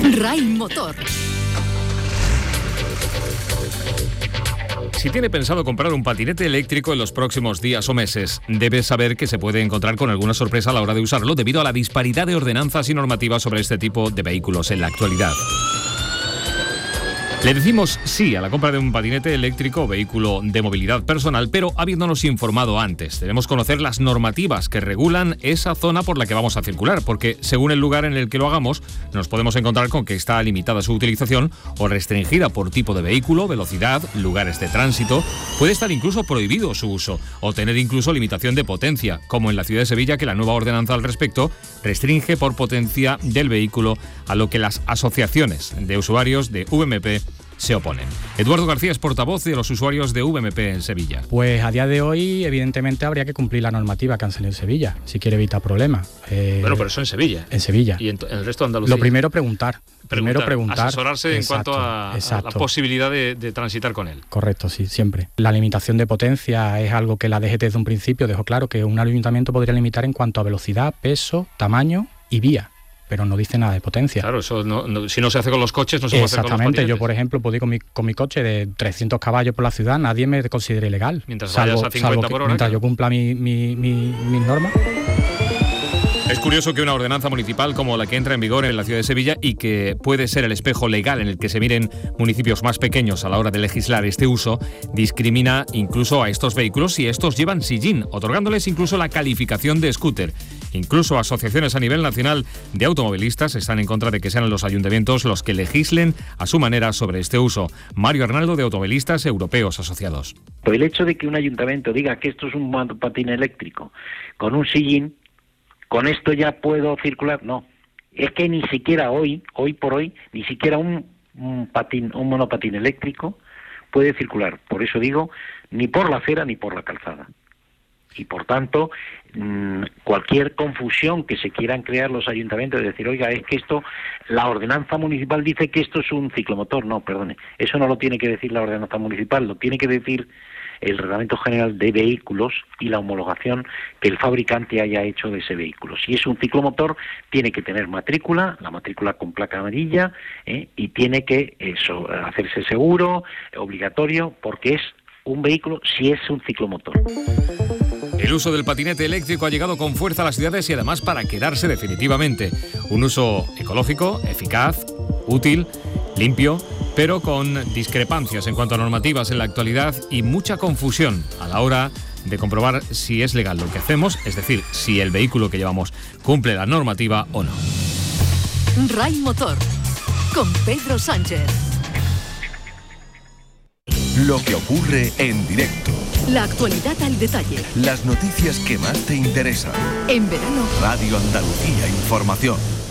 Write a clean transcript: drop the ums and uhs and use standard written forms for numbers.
RAI Motor. Si tiene pensado comprar un patinete eléctrico en los próximos días o meses, debe saber que se puede encontrar con alguna sorpresa a la hora de usarlo debido a la disparidad de ordenanzas y normativas sobre este tipo de vehículos en la actualidad. Le decimos sí a la compra de un patinete eléctrico o vehículo de movilidad personal, pero habiéndonos informado antes. Debemos conocer las normativas que regulan esa zona por la que vamos a circular, porque según el lugar en el que lo hagamos, nos podemos encontrar con que está limitada su utilización o restringida por tipo de vehículo, velocidad, lugares de tránsito. Puede estar incluso prohibido su uso o tener incluso limitación de potencia, como en la ciudad de Sevilla, que la nueva ordenanza al respecto restringe por potencia del vehículo, a lo que las asociaciones de usuarios de VMP se oponen. Eduardo García es portavoz de los usuarios de VMP en Sevilla. Pues a día de hoy, evidentemente, habría que cumplir la normativa que han salido en Sevilla, si quiere evitar problemas. Bueno, pero eso en Sevilla. En Sevilla. ¿Y en el resto de Andalucía? Lo primero, preguntar. Asesorarse en cuanto a la posibilidad de transitar con él. Correcto, sí, siempre. La limitación de potencia es algo que la DGT desde un principio dejó claro que un ayuntamiento podría limitar en cuanto a velocidad, peso, tamaño y vía, pero no dice nada de potencia. Claro, eso si no se hace con los coches, no se puede hacer con los patinetes. Exactamente, yo por ejemplo puedo ir con mi coche de 300 caballos por la ciudad, nadie me considera ilegal. Mientras vayas a 50 por hora. Mientras yo cumpla mis normas. Es curioso que una ordenanza municipal como la que entra en vigor en la ciudad de Sevilla y que puede ser el espejo legal en el que se miren municipios más pequeños a la hora de legislar este uso, discrimina incluso a estos vehículos si estos llevan sillín, otorgándoles incluso la calificación de scooter. Incluso asociaciones a nivel nacional de automovilistas están en contra de que sean los ayuntamientos los que legislen a su manera sobre este uso. Mario Arnaldo, de Automovilistas Europeos Asociados. El hecho de que un ayuntamiento diga que esto es un patín eléctrico con un sillín, ¿con esto ya puedo circular? No. Es que ni siquiera hoy por hoy, ni siquiera un monopatín eléctrico puede circular. Por eso digo, ni por la acera ni por la calzada. Y por tanto, cualquier confusión que se quieran crear los ayuntamientos de decir, oiga, es que esto, la ordenanza municipal dice que esto es un ciclomotor. No, perdone, eso no lo tiene que decir la ordenanza municipal, lo tiene que decir el Reglamento General de Vehículos y la homologación que el fabricante haya hecho de ese vehículo. Si es un ciclomotor, tiene que tener matrícula, la matrícula con placa amarilla, y tiene que hacerse seguro, obligatorio, porque es un vehículo si es un ciclomotor. El uso del patinete eléctrico ha llegado con fuerza a las ciudades y además para quedarse definitivamente. Un uso ecológico, eficaz, útil, limpio, pero con discrepancias en cuanto a normativas en la actualidad y mucha confusión a la hora de comprobar si es legal lo que hacemos, es decir, si el vehículo que llevamos cumple la normativa o no. RAI Motor, con Pedro Sánchez. Lo que ocurre en directo. La actualidad al detalle. Las noticias que más te interesan. En verano, Radio Andalucía Información.